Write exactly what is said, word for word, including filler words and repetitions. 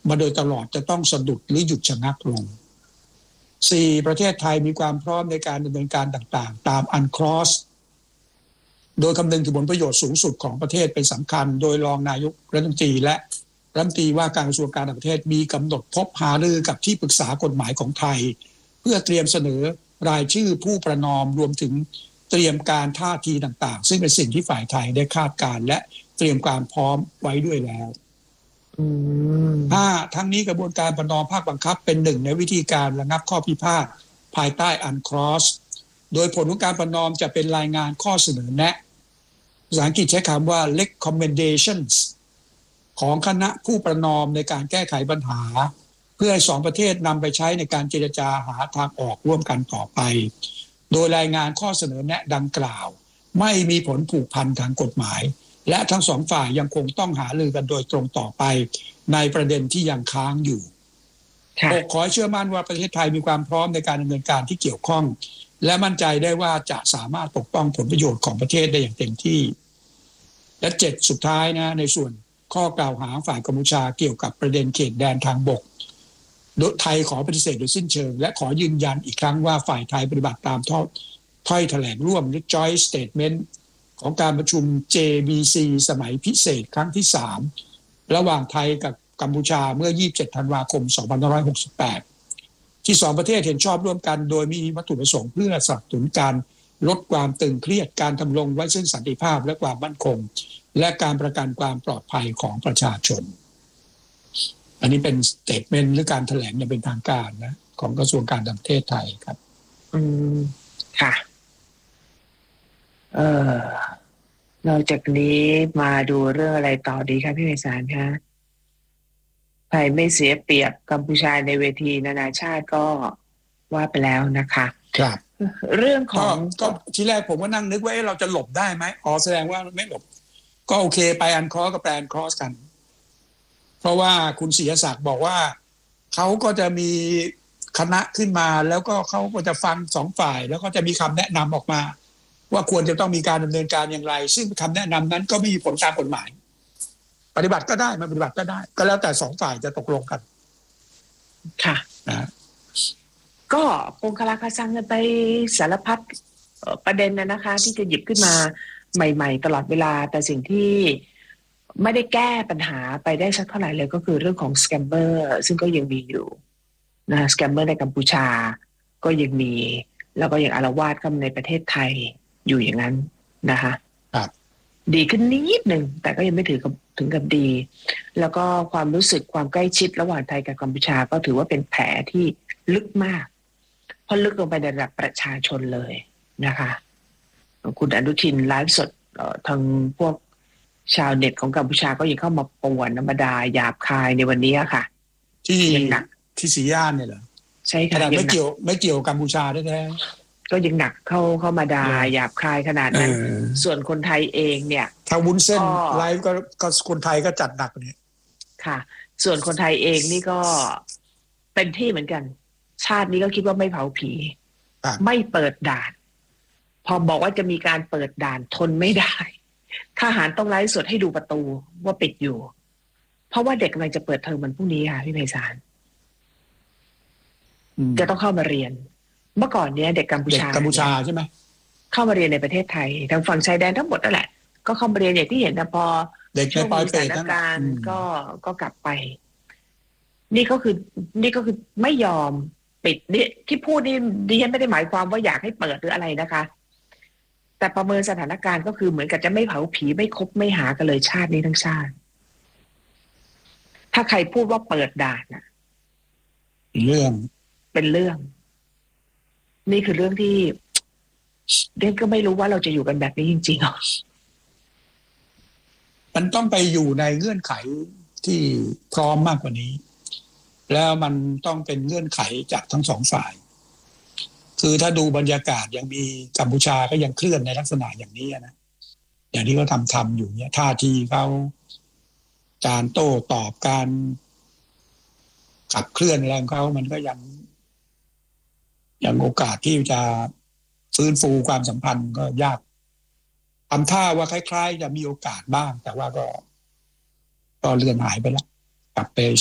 มาโดยตลอดจะต้องสะดุดหรือหยุดชะงักลงสี่ประเทศไทยมีความพร้อมในการดำเนินการต่างๆตาม อันคลอส โดยคำนึงถึงผลประโยชน์สูงสุดของประเทศเป็นสำคัญโดยรองนายกรัฐมนตรีและรัฐมนตรีว่าการกระทรวงการต่างประเทศมีกำหนดพบหารือกับที่ปรึกษากฎหมายของไทยเพื่อเตรียมเสนอรายชื่อผู้ประนอมรวมถึงเตรียมการท่าทีต่างๆซึ่งเป็นสิ่งที่ฝ่ายไทยได้คาดการณ์และเตรียมการพร้อมไว้ด้วยแล้วห้าทั้งนี้กระบวนการประนอมภาคบังคับเป็นหนึ่งในวิธีการระงับข้อพิพาทภายใต้ อันคลอส โดยผลของการประนอมจะเป็นรายงานข้อเสนอแนะภาษาอังกฤษใช้คำว่า recommendations ของคณะผู้ประนอมในการแก้ไขปัญหาเพื่อให้สองประเทศนำไปใช้ในการเจรจาหาทางออกร่วมกันต่อไปโดยรายงานข้อเสนอแนะดังกล่าวไม่มีผลผูกพันทางกฎหมายและทั้งสองฝ่ายยังคงต้องหารือกันโดยตรงต่อไปในประเด็นที่ยังค้างอยู่ขอให้เชื่อมั่นว่าประเทศไทยมีความพร้อมในการดำเนินการที่เกี่ยวข้องและมั่นใจได้ว่าจะสามารถปกป้องผลประโยชน์ของประเทศได้อย่างเต็มที่และเจ็ดสุดท้ายนะในส่วนข้อกล่าวหาฝ่ายกัมพูชาเกี่ยวกับประเด็นเขตแดนทางบกโดยไทยขอปฏิเสธโดยสิ้นเชิงและขอยืนยันอีกครั้งว่าฝ่ายไทยปฏิบัติตามถ้อยแถลงร่วมหรือ Joint Statement ของการประชุม เจ บี ซี สมัยพิเศษครั้งที่สามระหว่างไทยกับกัมพูชาเมื่อยี่สิบเจ็ดธันวาคมสองพันห้าร้อยหกสิบแปดที่สองประเทศเห็นชอบร่วมกันโดยมีวัตถุประสงค์เพื่อสนับสนุนการลดความตึงเครียดการทำรงไว้ซึ่งสันติภาพและความมั่นคงและการประกันความปลอดภัยของประชาชนอันนี้เป็นสเตทเมนต์หรือการแถลงอย่างเป็นทางการนะของกระทรวงการต่างประเทศไทยครับอืมค่ะเออนอกจากนี้มาดูเรื่องอะไรต่อดีคะพี่ไพศาลคะไทยไม่เสียเปรียบกัมพูชาในเวทีนานาชาติก็ว่าไปแล้วนะคะครับเรื่องของก็ทีแรกผมก็นั่งนึกว่าเราจะหลบได้ไหมอ๋อแสดงว่าไม่หลบก็โอเคไปอันคลอสกับแปลนคลอสกันเพราะว่าคุณศรีศักดิ์บอกว่าเขาก็จะมีคณะขึ้นมาแล้วก็เขาก็จะฟังสองฝ่ายแล้วก็จะมีคำแนะนำออกมาว่าควรจะต้องมีการดำเนินการอย่างไรซึ่งคำแนะนำนั้นก็ไม่มีผลตามกฎหมายปฏิบัติก็ได้ไม่ปฏิบัติก็ได้ก็แล้วแต่สองฝ่ายจะตกลงกันค่ะนะก็คงคลาคาซังกันไปสารพัดประเด็นนะนะคะที่จะหยิบขึ้นมาใหม่ๆตลอดเวลาแต่สิ่งที่ไม่ได้แก้ปัญหาไปได้สักเท่าไหร่เลยก็คือเรื่องของสแกมเมอร์ซึ่งก็ยังมีอยู่นะสแกมเมอร์ในกัมพูชาก็ยังมีแล้วก็ยังอาละวาดเข้ามาในประเทศไทยอยู่อย่างนั้นนะคะครับดีขึ้นนิดหนึ่งแต่ก็ยังไม่ถึงกับถึงกับดีแล้วก็ความรู้สึกความใกล้ชิดระหว่างไทยกับกัมพูชาก็ถือว่าเป็นแผลที่ลึกมากเพราะลึกลงไปในระดับประชาชนเลยนะคะคุณอนุทินไลฟ์สดทางพวกชาวเน็ตของกัมพูชาก็ยังเข้ามาป่วนธรรมดาหยาบคายในวันนี้ค่ะที่ที่สีย่านเนี่ยเหรอใช่ค่ะไม่เกี่ยวไม่เกี่ยวกัมพูชาแท้ๆก็ยังหนักเข้าเข้ามาด่าหยาบคายขนาดนั้นส่วนคนไทยเองเนี่ยถ้าวุ้นเส้นไลฟ์ก็ก็คนไทยก็จัดหนักเนี่ยค่ะส่วนคนไทยเองนี่ก็เป็นที่เหมือนกันชาตินี้ก็คิดว่าไม่เผาผีไม่เปิดด่านพอบอกว่าจะมีการเปิดด่านทนไม่ได้ทหารต้องไลฟ์สดให้ดูประตูว่าปิดอยู่เพราะว่าเด็กกำลังจะเปิดเทอมวันพรุ่งนี้ค่ะพี่ไพศาลจะต้องเข้ามาเรียนเมื่อก่อนเนี้ยเด็กกัมพูชากัมพูชาใช่ไหมเข้ามาเรียนในประเทศไทยทางฝั่งชายแดนทั้งหมดนั่นแหละก็เข้ามาเรียนอย่างที่เห็นนะพอช่วงมีสถานการณ์ก็ก็กลับไปนี่ก็คือนี่ก็คือไม่ยอมปิดนี่ที่พูดนี่ดิฉันไม่ได้หมายความว่าอยากให้เปิดหรืออะไรนะคะแต่ประเมินสถานการณ์ก็คือเหมือนกับจะไม่เผาผีไม่คบไม่หากันเลยชาตินี้ทั้งชาติถ้าใครพูดว่าเปิดด่านนะเรื่องเป็นเรื่องนี่คือเรื่องที่เด็กก็ไม่รู้ว่าเราจะอยู่กันแบบนี้จริงๆหรอมันต้องไปอยู่ในเงื่อนไขที่พร้อมมากกว่านี้แล้วมันต้องเป็นเงื่อนไขจากทั้งสองฝ่ายคือถ้าดูบรรยากาศยังมีกัมพูชาก็ยังเคลื่อนในลักษณะอย่างนี้นะอย่างที่เขาทำทำอยู่เนี่ยท่าทีเขาการโต้ตอบการขับเคลื่อนอะไรของเขามันก็ยังยังโอกาสที่จะฟื้นฟูความสัมพันธ์ก็ยากทำท่าว่าคล้ายๆจะมีโอกาสบ้างแต่ว่าก็ก็เลื่อนหายไปแล้วกลับไป